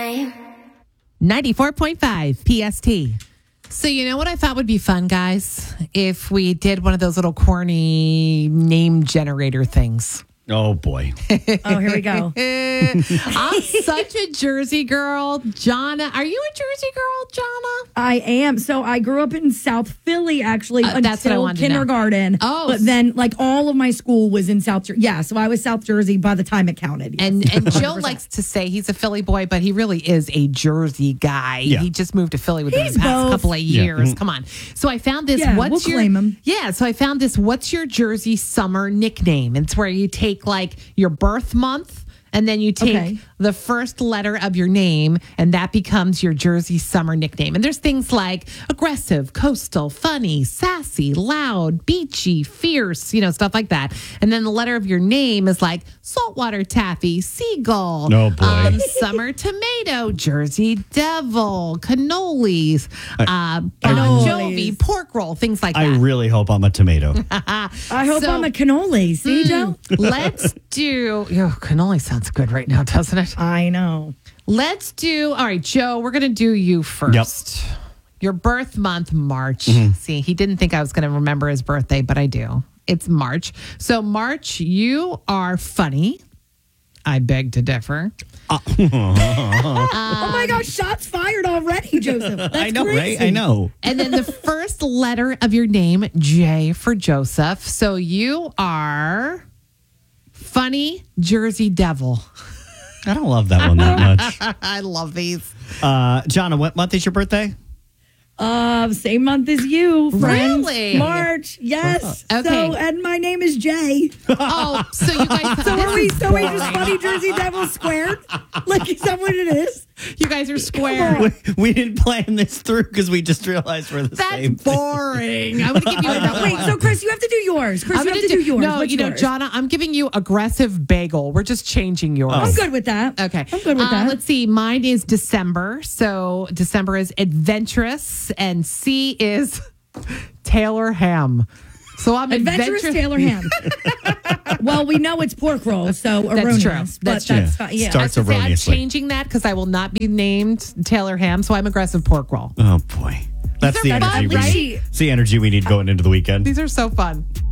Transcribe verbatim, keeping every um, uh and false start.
time. ninety-four point five P S T. So you know what I thought would be fun, guys? If we did one of those little corny name generator things. Oh, boy. Oh, here we go. I'm such a Jersey girl. Jonna, are you a Jersey girl, Jonna? I am. So I grew up in South Philly, actually, Uh, until that's what I wanted to know. kindergarten. Oh. But then, like, all of my school was in South Jersey. Yeah, so I was South Jersey by the time it counted. Yes. And and Joe likes to say he's a Philly boy, but he really is a Jersey guy. Yeah. He just moved to Philly within He's the past both. couple of Yeah. years. Mhm. Come on. So I found this. Yeah, what's we'll your claim him. Yeah. So I found this. What's your Jersey summer nickname? It's where you take like your birth month. And then you take Okay. the first letter of your name, and that becomes your Jersey summer nickname. And there's things like aggressive, coastal, funny, sassy, loud, beachy, fierce, you know, stuff like that. And then the letter of your name is like saltwater taffy, seagull, Oh, boy. um, summer tomato, Jersey devil, cannolis, uh, Bon Jovi, Cannolis. pork roll, things like I that. really hope I'm a tomato. I hope So- I'm a cannoli. See, Joe? Let's do, oh, cannoli sounds good right now, doesn't it? I know. Let's do, all right, Joe, we're going to do you first. Your birth month, March. See, he didn't think I was going to remember his birthday, but I do. It's March. So, March, you are funny. I beg to differ. oh my gosh, shots fired already, Joseph. That's I know, crazy. right? I know. And then the first letter of your name, J for Joseph. So, you are funny Jersey devil. I don't love that one that much. I love these. Uh, Jonna, what month is your birthday? Uh, same month as you, friends. Really? March, yes. Okay. So, and my name is Jay. Oh, so you guys, So this are we? is So we just boring. funny Jersey Devil squared? Like, is that what it is? You guys are square. We, we didn't plan this through because we just realized we're the That's same thing. boring. I'm going to give you another Wait, one. so Chris, you have to do yours. Chris, I'm you have gonna to do, yours. No, What's you know, yours? Jonna, I'm giving you aggressive bagel. We're just changing yours. I'm good with that. Okay. I'm good with Uh, that. Let's see. Mine is December. So December is adventurous, and C is Taylor Ham. So I'm Adventurous adventur- Taylor Ham. Well, we know it's pork roll, so That's erroneous. true. But That's that's true. fine. Yeah. Start- I was gonna say, I'm erroneously. changing that because I will not be named Taylor Ham. So I'm aggressive pork roll. Oh, boy. That's are the fun, energy we right? need. It's the energy we need going into the weekend. These are so fun.